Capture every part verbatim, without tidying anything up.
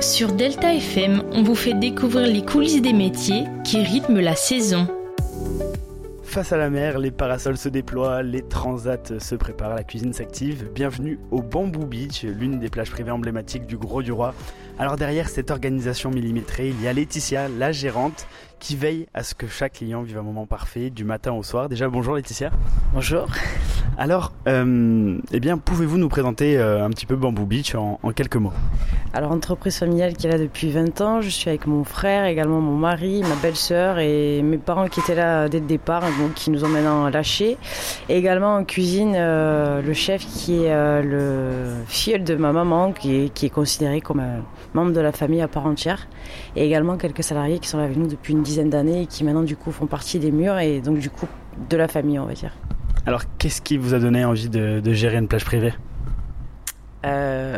Sur Delta F M, on vous fait découvrir les coulisses des métiers qui rythment la saison. Face à la mer, les parasols se déploient, les transats se préparent, la cuisine s'active. Bienvenue au Bamboo Beach, l'une des plages privées emblématiques du Grau-du-Roi. Alors derrière cette organisation millimétrée, il y a Laetitia, la gérante, qui veille à ce que chaque client vive un moment parfait du matin au soir. Déjà, bonjour Laetitia. Bonjour. Alors, euh, eh bien, pouvez-vous nous présenter euh, un petit peu Bamboo Beach en, en quelques mots ? Alors, entreprise familiale qui est là depuis vingt ans. Je suis avec mon frère, également mon mari, ma belle-sœur et mes parents qui étaient là dès le départ, donc qui nous ont maintenant lâchés. Et également en cuisine, euh, le chef qui est euh, le filleul de ma maman, qui est, qui est considéré comme un membre de la famille à part entière. Et également quelques salariés qui sont là avec nous depuis une dizaine d'années et qui maintenant du coup font partie des murs et donc du coup de la famille, on va dire. Alors, qu'est-ce qui vous a donné envie de, de gérer une plage privée ? Euh...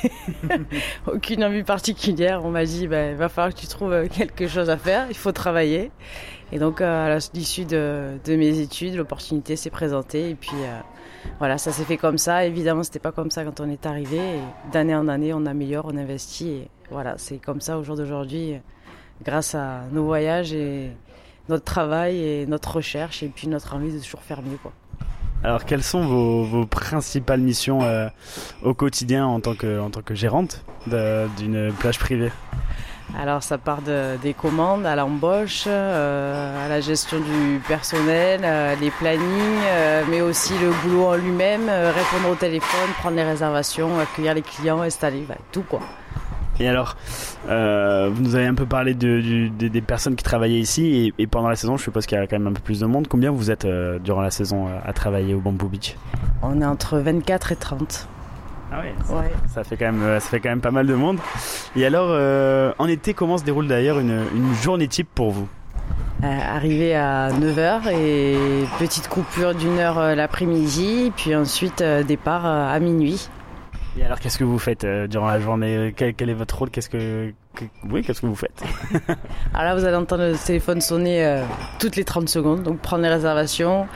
Aucune envie particulière. On m'a dit, il bah, va falloir que tu trouves quelque chose à faire, il faut travailler. Et donc, euh, à l'issue de, de mes études, l'opportunité s'est présentée. Et puis, euh, voilà, ça s'est fait comme ça. Évidemment, c'était pas comme ça quand on est arrivé. Et d'année en année, on améliore, on investit. Et voilà, c'est comme ça au jour d'aujourd'hui, grâce à nos voyages et notre travail et notre recherche. Et puis, notre envie de toujours faire mieux, quoi. Alors, quelles sont vos, vos principales missions euh, au quotidien en tant que, en tant que gérante de, d'une plage privée ? Alors, ça part de, des commandes à l'embauche, euh, à la gestion du personnel, euh, les plannings, euh, mais aussi le boulot en lui-même, euh, répondre au téléphone, prendre les réservations, accueillir les clients, installer, bah, tout quoi. Et alors, euh, vous nous avez un peu parlé de, du, des, des personnes qui travaillaient ici et, et pendant la saison, je suppose qu'il y a quand même un peu plus de monde. Combien vous êtes euh, durant la saison euh, à travailler au Bamboo Beach ? On est entre vingt-quatre et trente. Ah ouais, ça, ouais. ça fait quand même, ça fait quand même pas mal de monde. Et alors, euh, en été, comment se déroule d'ailleurs une, une journée type pour vous ? Euh, arrivé à neuf heures et petite coupure d'une heure euh, l'après-midi, puis ensuite euh, départ euh, à minuit. Et alors, qu'est-ce que vous faites euh, durant la journée ? quel, quel est votre rôle ? Qu'est-ce que, que, oui, qu'est-ce que vous faites ? Alors là, vous allez entendre le téléphone sonner euh, toutes les trente secondes, donc prendre les réservations,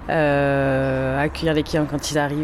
euh, accueillir les clients quand ils arrivent,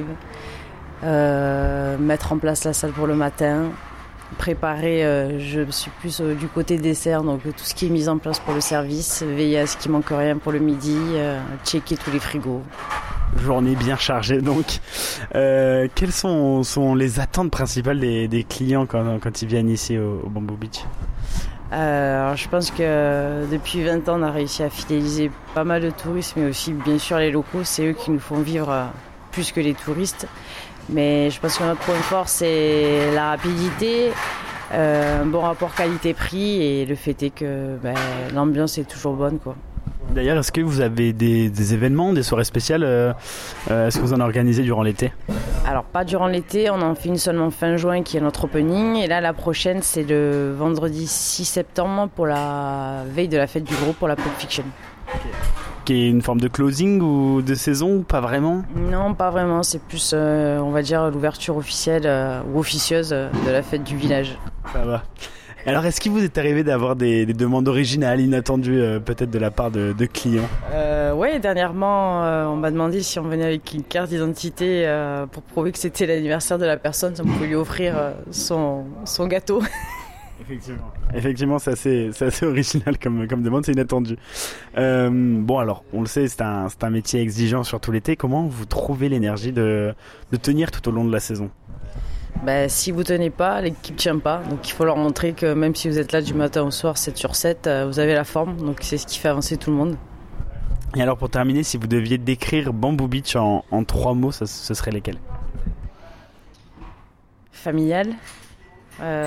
euh, mettre en place la salle pour le matin, préparer, euh, je suis plus euh, du côté dessert, donc tout ce qui est mis en place pour le service, veiller à ce qu'il manque rien pour le midi, euh, checker tous les frigos. Journée bien chargée donc. Euh, quelles sont, sont les attentes principales des, des clients quand, quand ils viennent ici au, au Bamboo Beach ? euh, alors je pense que depuis vingt ans on a réussi à fidéliser pas mal de touristes, mais aussi bien sûr les locaux, c'est eux qui nous font vivre euh, plus que les touristes. Mais je pense que notre point fort c'est la rapidité, euh, un bon rapport qualité-prix et le fait est que ben, l'ambiance est toujours bonne quoi. D'ailleurs, est-ce que vous avez des, des événements, des soirées spéciales euh, euh, Est-ce que vous en organisez durant l'été ? Alors pas durant l'été, on en fait une seulement fin juin qui est notre opening. Et là la prochaine c'est le vendredi six septembre pour la veille de la fête du gros pour la Pulp Fiction. Okay. Qui est une forme de closing ou de saison ou pas vraiment ? Non, pas vraiment, c'est plus euh, on va dire l'ouverture officielle euh, ou officieuse euh, de la fête du village. Ça va. Alors, est-ce qu'il vous est arrivé d'avoir des, des demandes originales, inattendues, euh, peut-être de la part de, de clients ? euh, Oui, dernièrement, euh, on m'a demandé si on venait avec une carte d'identité euh, pour prouver que c'était l'anniversaire de la personne, si on pouvait lui offrir euh, son, son gâteau. Effectivement. Effectivement, c'est assez, c'est assez original comme, comme demande, c'est inattendu. Euh, bon, alors, on le sait, c'est un, c'est un métier exigeant surtout l'été. Comment vous trouvez l'énergie de, de tenir tout au long de la saison ? Ben, si vous tenez pas, l'équipe tient pas. Donc il faut leur montrer que même si vous êtes là du matin au soir, sept sur sept, vous avez la forme. Donc c'est ce qui fait avancer tout le monde. Et alors pour terminer, si vous deviez décrire Bamboo Beach en, en trois mots, ça, ce serait lesquels ? Familial. Euh...